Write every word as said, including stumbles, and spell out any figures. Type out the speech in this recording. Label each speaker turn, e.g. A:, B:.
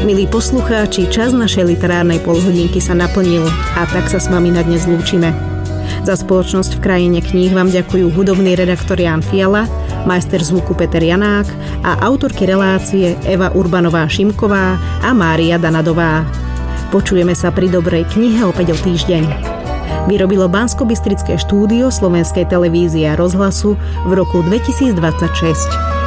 A: Milí poslucháči, čas našej literárnej polhodinky sa naplnil a tak sa s vami na dnes lúčime. Za spoločnosť v krajine kníh vám ďakujú hudobný redaktor Ján Fiala, majster zvuku Peter Janák a autorky relácie Eva Urbanová-Šimková a Mária Danadová. Počujeme sa pri dobrej knihe opäť o týždeň. Vyrobilo Banskobystrické štúdio Slovenskej televízie a rozhlasu v roku dvetisícdvadsaťšesť.